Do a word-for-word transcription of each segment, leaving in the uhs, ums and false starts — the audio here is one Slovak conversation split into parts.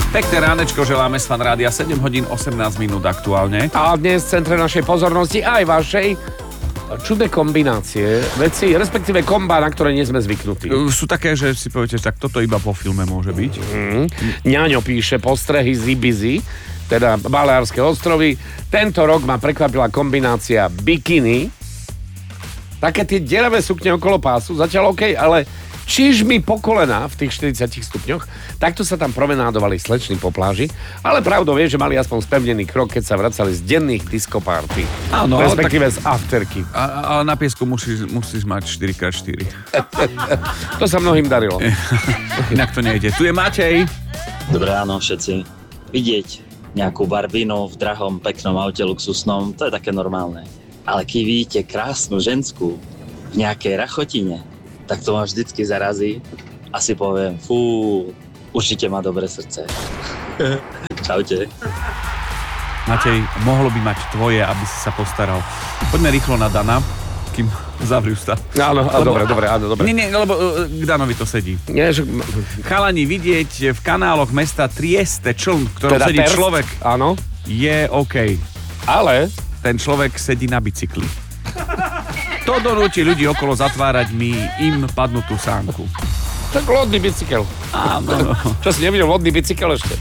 Pekné ránečko želáme z Fan Rádia, sedem hodín osemnásť minút aktuálne. A dnes v centre našej pozornosti aj vašej čudné kombinácie, veci, respektíve kombá, na ktoré nie sme zvyknutí. Sú také, že si poviete, tak toto iba po filme môže byť. Mm. Ňaňo píše postrehy z Ibizy, teda Baleárske ostrovy. Tento rok ma prekvapila kombinácia bikiny, také tie deravé sukne okolo pásu, zatiaľ OK, ale čižmy po kolená v tých štyridsiatich stupňoch, takto sa tam promenádovali slečny po pláži, ale pravdou je, že mali aspoň spevnený krok, keď sa vracali z denných diskopárty. Áno, respektíve tak... z afterky. Ale na piesku musíš, musíš mať štyri krát štyri. To sa mnohým darilo. Inak to nejde. Tu je Matej. Dobré ráno všetci. Vidieť nejakú barbínu v drahom, peknom aute, luxusnom, to je také normálne. Ale keď vidíte krásnu ženskú v nejakej rachotine, tak to ma vždycky zarazí a si poviem, fú, určite má dobré srdce. Čaute. Matej, mohlo by mať tvoje, aby si sa postaral. Poďme rýchlo na Dana, kým zavri ústa. Áno, lebo, dobre, dobre, áno, dobre. Nie, nie, lebo uh, k Danovi to sedí. Nie, že... Chalani, vidieť v kanáloch mesta Trieste čln, v ktorom teda sedí terst, človek, áno, je OK. ale ten človek sedí na bicykli. To donúti ľudí okolo zatvárať mi im padnutú sánku. tak lodný bicykel. Áno. Čo si nevidel lodný bicykel ešte?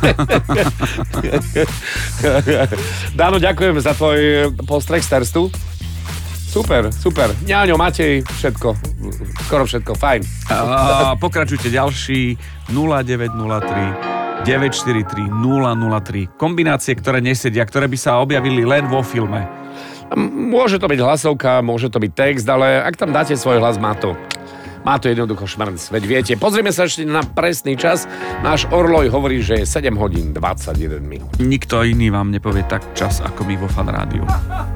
Dáno, ďakujem za tvoj postreh z terstu. Super, super. Ňaňo, Matej, všetko. Skoro všetko, fajn. A pokračujte ďalší nula deväť nula tri deväť štyri tri nula nula tri. Kombinácie, ktoré nesedia, ktoré by sa objavili len vo filme. Môže to byť hlasovka, môže to byť text, ale ak tam dáte svoj hlas, má to. Má to jednoducho šmrnc. Veď viete, pozrieme sa ešte na presný čas. Náš Orloj hovorí, že je sedem hodín dvadsaťjeden minút. Nikto iný vám nepovie tak čas, ako my vo Fan Rádiu.